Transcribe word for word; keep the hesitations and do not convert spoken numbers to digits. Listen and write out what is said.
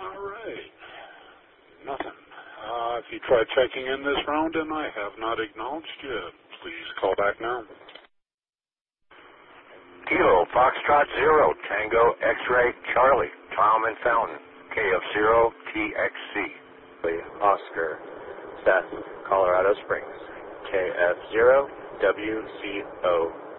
All right. Nothing. Uh, if you try checking in this round and I have not acknowledged you, please call back now. Kilo, Foxtrot Zero, Tango, X-Ray, Charlie, Tom and Fountain, K F zero, T X C. Oscar, Seth, Colorado Springs, K F zero, W C O.